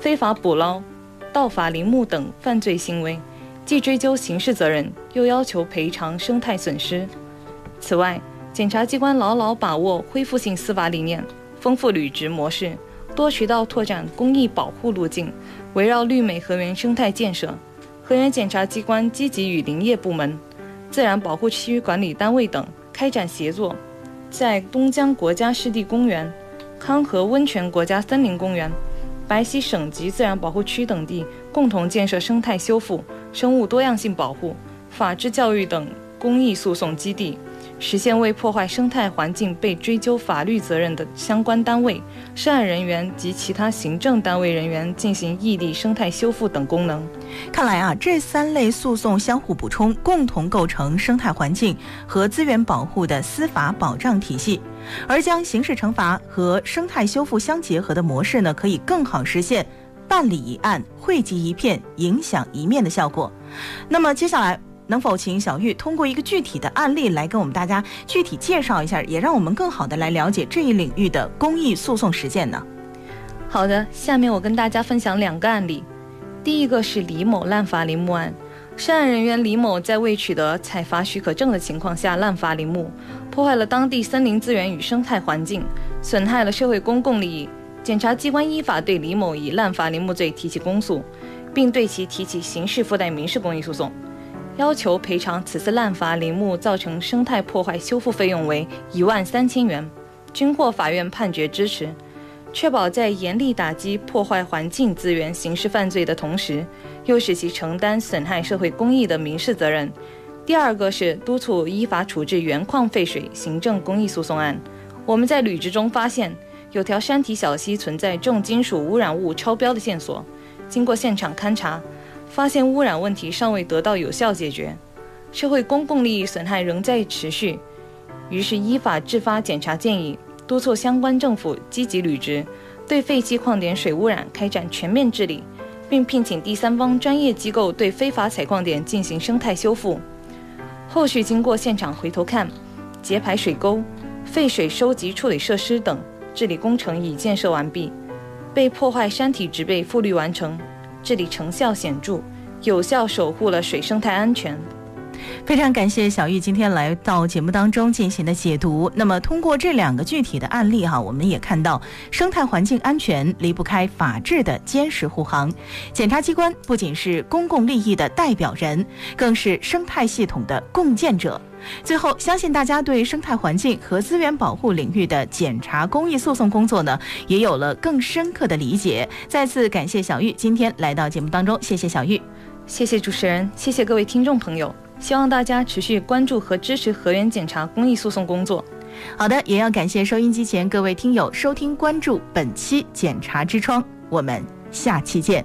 非法捕捞、盗伐林木等犯罪行为，既追究刑事责任，又要求赔偿生态损失。此外，检察机关牢牢把握恢复性司法理念，丰富履职模式，多渠道拓展公益保护路径，围绕绿美河源生态建设，河源检察机关积极与林业部门、自然保护区管理单位等开展协作，在东江国家湿地公园、康河温泉国家森林公园、白溪省级自然保护区等地共同建设生态修复、生物多样性保护、法治教育等公益诉讼基地，实现为破坏生态环境被追究法律责任的相关单位、涉案人员及其他行政单位人员进行异地生态修复等功能。 看来这3类诉讼相互补充，共同构成生态环境和资源保护的司法保障体系。而将刑事惩罚和生态修复相结合的模式呢，可以更好实现办理一案惠及一片影响一面的效果。那么接下来能否请小玉通过一个具体的案例来跟我们大家具体介绍一下，也让我们更好的来了解这一领域的公益诉讼实践呢？ 好的，下面我跟大家分享2个案例。第一个是李某滥伐林木案，涉案人员李某在未取得采伐许可证的情况下滥伐林木，破坏了当地森林资源与生态环境，损害了社会公共利益。检察机关依法对李某以滥伐林木罪提起公诉，并对其提起刑事附带民事公益诉讼，要求赔偿此次滥伐林木造成生态破坏修复费用为13000元，均获法院判决支持，确保在严厉打击破坏环境资源刑事犯罪的同时，又使其承担损害社会公益的民事责任。第2个是督促依法处置原矿废水行政公益诉讼案。我们在履职中发现，有条山体小溪存在重金属污染物超标的线索，经过现场勘查，发现污染问题尚未得到有效解决，社会公共利益损害仍在持续，于是依法制发检察建议，督促相关政府积极履职，对废弃矿点水污染开展全面治理，并聘请第三方专业机构对非法采矿点进行生态修复。后续经过现场回头看、截排水沟、废水收集处理设施等治理工程已建设完毕，被破坏山体植被复绿完成，治理成效显著，有效守护了水生态安全。 非常感谢小玉今天来到节目当中进行的解读。那么通过这2个具体的案例我们也看到生态环境安全离不开法治的坚实护航，检察机关不仅是公共利益的代表人，更是生态系统的共建者。最后，相信大家对生态环境和资源保护领域的检察公益诉讼工作呢，也有了更深刻的理解。再次感谢小玉今天来到节目当中，谢谢小玉。 谢谢主持人，谢谢各位听众朋友，希望大家持续关注和支持河源检察公益诉讼工作。 好的，也要感谢收音机前各位听友收听关注本期检察之窗，我们下期见。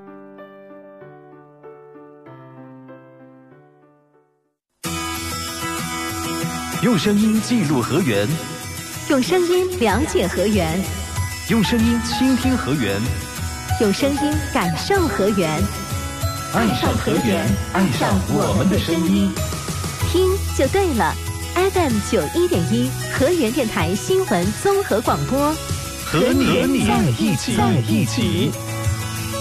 用声音记录河源， 用声音了解河源， 用声音倾听河源， 用声音感受河源。 爱上河源，爱上我们的声音， 听就对了。FM 91.1河源电台新闻综合广播， 和你在一起。